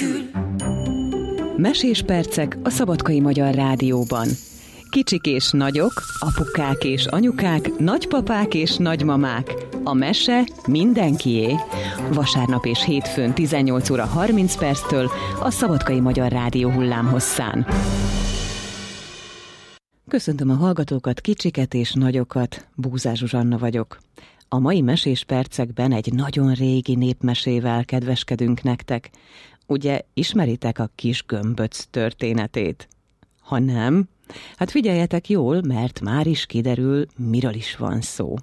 menekül. Mesés percek a Szabadkai Magyar Rádióban. Kicsik és nagyok, apukák és anyukák, nagypapák és nagymamák. A mese mindenkié. Vasárnap és hétfőn 18 óra 30 perctől a Szabadkai Magyar Rádió hullámhosszán. Köszöntöm a hallgatókat, kicsiket és nagyokat, Búzás Zsuzsanna vagyok. A mai mesés percekben egy nagyon régi népmesével kedveskedünk nektek. Ugye ismeritek a kis gömböc történetét? Ha nem, hát figyeljetek jól, mert már is kiderül, miről is van szó.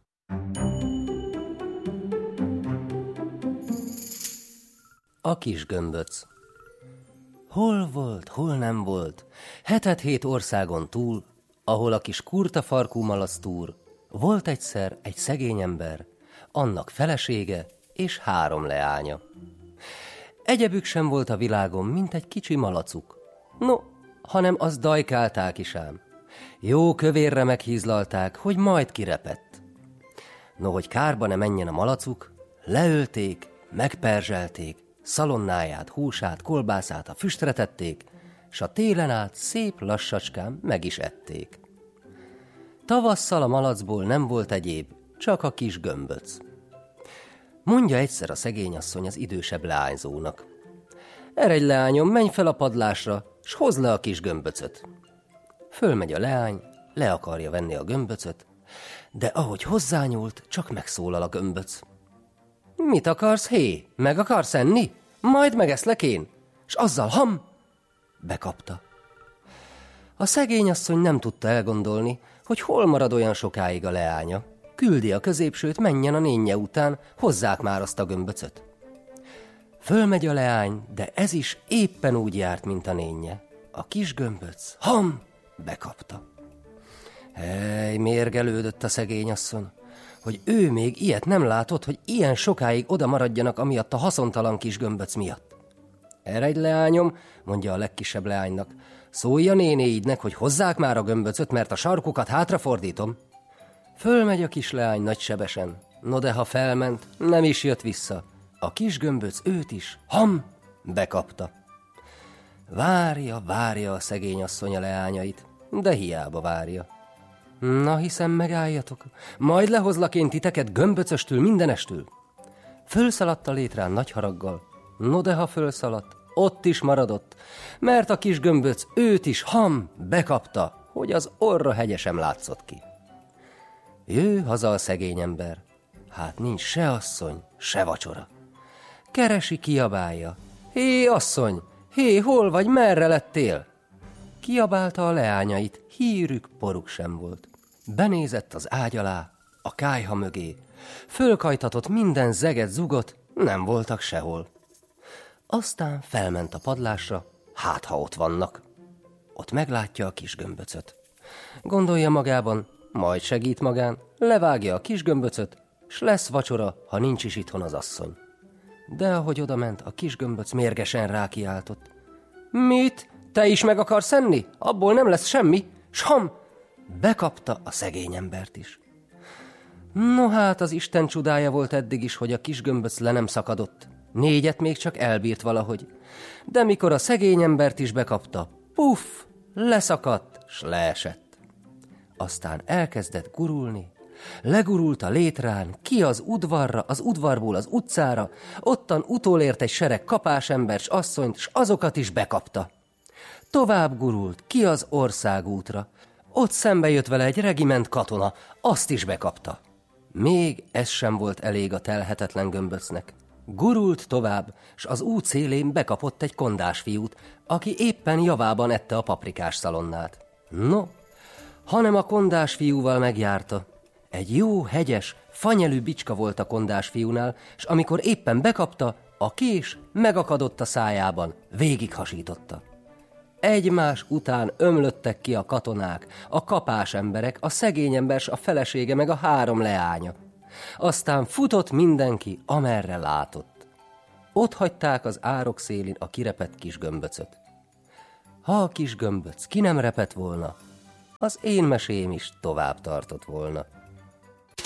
A kis gömböc. Hol volt, hol nem volt, hetet-hét országon túl, ahol a kis kurtafarkú malac túr, volt egyszer egy szegény ember, annak felesége és 3 leánya. Egyebük sem volt a világon, mint egy kicsi malacuk. No, hanem azt dajkálták is ám. Jó kövérre meghízlalták, hogy majd kirepett. No, hogy kárba ne menjen a malacuk, leölték, megperzselték, szalonnáját, húsát, kolbászát a füstre tették, s a télen át szép lassacskán meg is ették. Tavasszal a malacból nem volt egyéb, csak a kis gömböc. Mondja egyszer a szegényasszony az idősebb leányzónak: eredj, leányom, menj fel a padlásra, s hozd le a kis gömböcöt. Fölmegy a leány, le akarja venni a gömböcöt, de ahogy hozzányúlt, csak megszólal a gömböc. Mit akarsz, hé? Meg akarsz enni? Majd megeszlek én. S azzal ham! Bekapta. A szegényasszony nem tudta elgondolni, hogy hol marad olyan sokáig a leánya. Küldi a középsőt, menjen a nénje után, hozzák már azt a gömböcöt. Fölmegy a leány, de ez is éppen úgy járt, mint a nénje. A kis gömböc, ham! Bekapta. Hely, mérgelődött a szegényasszony, hogy ő még ilyet nem látott, hogy ilyen sokáig oda maradjanak amiatt a haszontalan kis gömböc miatt. Eredj, leányom, mondja a legkisebb leánynak, szólj a nénéidnek, hogy hozzák már a gömböcöt, mert a sarkukat hátrafordítom. Fölmegy a kis leány nagysebesen, no de ha felment, nem is jött vissza. A kis gömböc őt is, ham! Bekapta. Várja a szegény asszony a leányait, de hiába várja. Na, hiszen megálljatok, majd lehozlak én titeket gömböcöstül mindenestül. Fölszaladt a létrán nagy haraggal, no de ha fölszaladt, ott is maradott, mert a kis gömböc őt is ham! Bekapta, hogy az orra hegye sem látszott ki. Jő haza a szegény ember, hát nincs se asszony, se vacsora. Keresi, kiabálja: hé, asszony, hé, hol vagy, merre lettél? Kiabálta a leányait, hírük, poruk sem volt. Benézett az ágy alá, a kályha mögé, fölkajtatott minden zeget, zugot, nem voltak sehol. Aztán felment a padlásra, hát ha ott vannak. Ott meglátja a kis gömböcöt. Gondolja magában, majd segít magán, levágja a kis gömböcöt, s lesz vacsora, ha nincs is itthon az asszony. De ahogy odament, a kis gömböc mérgesen rákiáltott: mit? Te is meg akarsz enni? Abból nem lesz semmi, s ham! Bekapta a szegény embert is. No hát, az Isten csodája volt eddig is, hogy a kis gömböc le nem szakadott. 4 még csak elbírt valahogy. De mikor a szegény embert is bekapta, puff, leszakadt, s leesett. Aztán elkezdett gurulni. Legurult a létrán, ki az udvarra, az udvarból az utcára, ottan utolért egy sereg kapásember s asszonyt, s azokat is bekapta. Tovább gurult, ki az országútra, ott szembe jött vele egy regiment katona, azt is bekapta. Még ez sem volt elég a telhetetlen gömböcnek. Gurult tovább, s az út szélén bekapott egy kondás fiút, aki éppen javában ette a paprikás szalonnát. No, hanem a kondás fiúval megjárta. Egy jó, hegyes, fanyelű bicska volt a kondás fiúnál, s amikor éppen bekapta, a kés megakadott a szájában, végighasította. Egymás után ömlöttek ki a katonák, a kapás emberek, a szegény ember, s a felesége meg a 3 leánya. Aztán futott mindenki, amerre látott. Ott hagyták az árok szélén a kirepett kis gömböcöt. Ha a kis gömböc ki nem repett volna, az én mesém is tovább tartott volna.